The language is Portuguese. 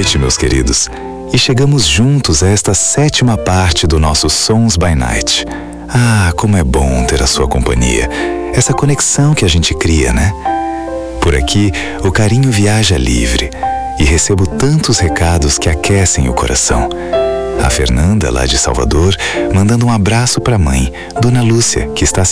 noite, meus queridos. E chegamos juntos a esta 7ª parte do nosso Sons by Night. Ah, como é bom ter a sua companhia. Essa conexão que a gente cria, né? Por aqui, o carinho viaja livre e recebo tantos recados que aquecem o coração. A Fernanda, lá de Salvador, mandando um abraço para a mãe, Dona Lúcia, que está